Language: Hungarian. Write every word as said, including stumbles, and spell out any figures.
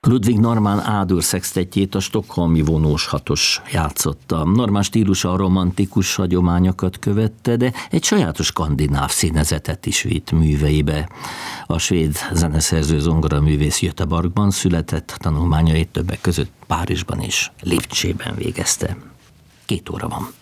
Ludwig Norman A-dur szextettjét a stockholmi vonós hatos játszotta. Norman stílusa a romantikus hagyományokat követte, de egy sajátos skandináv színezetet is vitt műveibe. A svéd zeneszerző zongoraművész Göteborgban született, tanulmányait többek között Párizsban és Lipcsében végezte. Két óra van.